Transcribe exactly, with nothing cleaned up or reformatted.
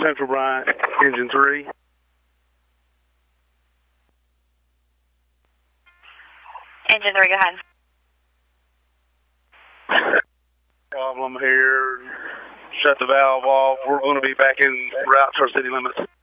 Central Bryant, engine three. Engine three, go ahead. Problem here. Shut the valve off. We're going to be back in route to our city limits.